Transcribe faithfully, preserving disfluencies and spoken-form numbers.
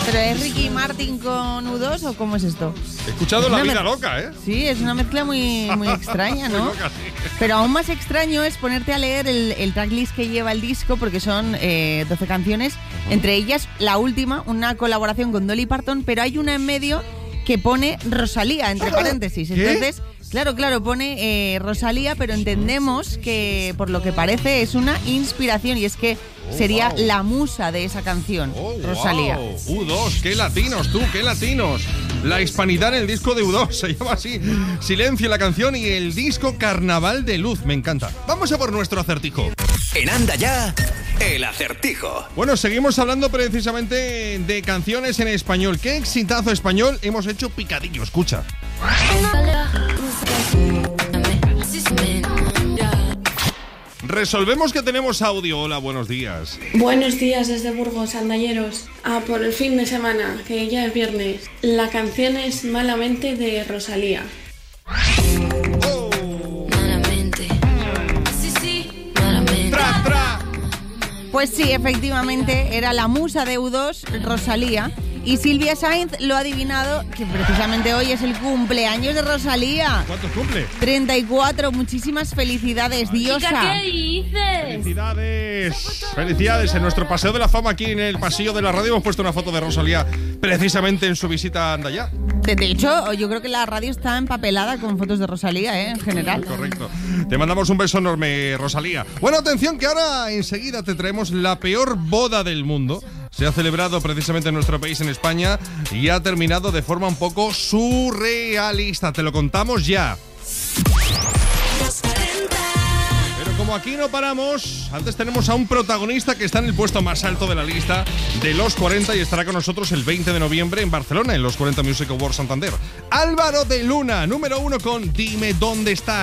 ¿Pero es Ricky Martin con U dos o cómo es esto? He escuchado La Vida mez- Loca, ¿eh? Sí, es una mezcla muy, muy extraña, ¿no? Muy loca, sí. Pero aún más extraño es ponerte a leer el, el tracklist que lleva el disco, porque son eh, doce canciones, uh-huh. entre ellas la última, una colaboración con Dolly Parton, pero hay una en medio que pone Rosalía, entre paréntesis. ¿Qué? Entonces, claro, claro, pone eh, Rosalía, pero entendemos que, por lo que parece, es una inspiración, y es que oh, sería wow. la musa de esa canción, oh, Rosalía. Wow. U dos, qué latinos, tú, qué latinos. La hispanidad en el disco de U dos, se llama así. Silencio la canción y el disco Carnaval de Luz, me encanta. Vamos a por nuestro acertijo. En Anda Ya, el acertijo. Bueno, seguimos hablando precisamente de canciones en español. ¿Qué exitazo español hemos hecho picadillo? Escucha. Resolvemos que tenemos audio. Hola, buenos días. Buenos días desde Burgos, andalleros. Ah, por el fin de semana, que ya es viernes. La canción es Malamente de Rosalía. Oh. Malamente. Sí, sí, malamente. Tra, tra. Pues sí, efectivamente, era la musa de U dos, Rosalía. Y Silvia Sainz lo ha adivinado, que precisamente hoy es el cumpleaños de Rosalía. ¿Cuántos cumple? treinta y cuatro, muchísimas felicidades, diosa. Chica, ¿qué dices? Felicidades. Felicidades. En nuestro paseo de la fama aquí en el pasillo de la radio hemos puesto una foto de Rosalía precisamente en su visita a Andaya. De, de hecho, yo creo que la radio está empapelada con fotos de Rosalía, ¿eh? En general. Correcto. Te mandamos un beso enorme, Rosalía. Bueno, atención, que ahora enseguida te traemos la peor boda del mundo. Se ha celebrado precisamente en nuestro país, en España, y ha terminado de forma un poco surrealista. Te lo contamos ya. Pero como aquí no paramos, antes tenemos a un protagonista que está en el puesto más alto de la lista de los cuarenta y estará con nosotros el veinte de noviembre en Barcelona, en los cuarenta Music Awards Santander. Álvaro de Luna, número uno con Dime dónde estás.